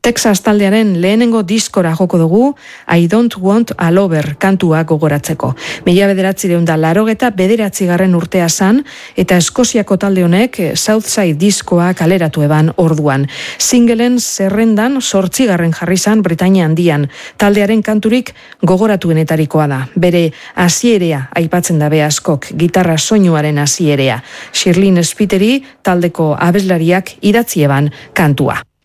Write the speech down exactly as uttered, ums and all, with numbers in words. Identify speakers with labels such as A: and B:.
A: Texas taldearen lehenengo diskora joko dugu I Don't Want a Lover kantua gogoratzeko. Mila bederatzireun da larogeta bederatzi garren urtea zan, eta Eskoziako talde honek Southside diskoa kaleratu eban orduan. Singelen zerrendan sortzigarren jarri zan Britainia handian. Taldearen kanturik gogoratuenetarikoa da. Bere hasierea aipatzen dabe askok, gitarra soinuaren hasierea. Shirlene Spiteri taldeko abeslariak idatzi eban kantua.